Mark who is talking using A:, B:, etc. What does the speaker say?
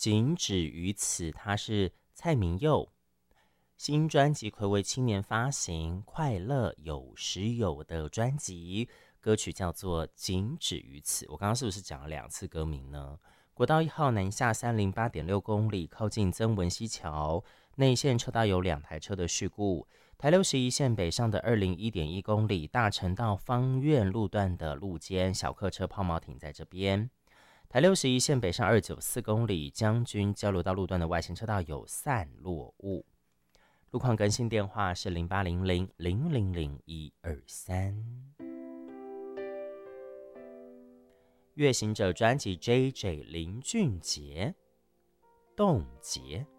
A: 仅止于此，他是蔡明佑。新专辑睽违7年发行，快乐有时有的专辑，歌曲叫做《仅止于此》。我刚刚是不是讲了2次歌名呢？国道1号南下308.6公里，靠近曾文溪桥，内线车道有2台车的事故。台61线北上的201.1公里，大城到芳苑路段的路肩，小客车抛锚停在这边。台61线北上294公里，将军交流道路段的外线车道有散落物。路况更新电话是0800000123。月行者专辑 JJ 林俊杰冻结。